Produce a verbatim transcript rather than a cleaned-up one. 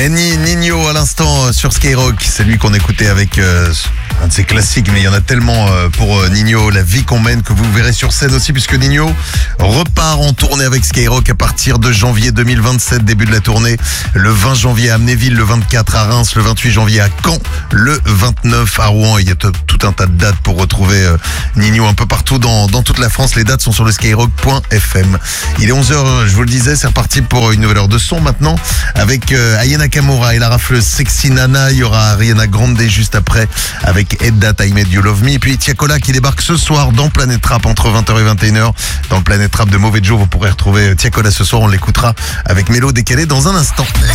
Et Ni- Nino à l'instant euh, sur Skyrock, c'est lui qu'on écoutait avec euh, un de ses classiques, mais il y en a tellement euh, pour euh, Nino, La vie qu'on mène, que vous verrez sur scène aussi, puisque Nino repart en tournée avec Skyrock à partir de janvier deux mille vingt-sept, début de la tournée, le vingt janvier à Amnéville, le vingt-quatre à Reims, le vingt-huit janvier à Caen, le vingt-neuf à Rouen. Il y a t- tout un tas de dates pour retrouver euh, Nino un peu partout dans, dans toute la France. Les dates sont sur le skyrock point f m. Il est onze heures, je vous le disais, c'est reparti pour une nouvelle heure de son maintenant avec euh, Aya Nakamura et la rafleuse Sexy Nana. Il y aura Ariana Grande juste après avec Ed That I Made You Love Me. Et puis Tiakola qui débarque ce soir dans Planète Rap entre vingt heures et vingt et une heures. Dans le Planète Rap de Mauvais Joe, vous pourrez retrouver Tiakola ce soir. On l'écoutera avec Mélo décalé dans un instant.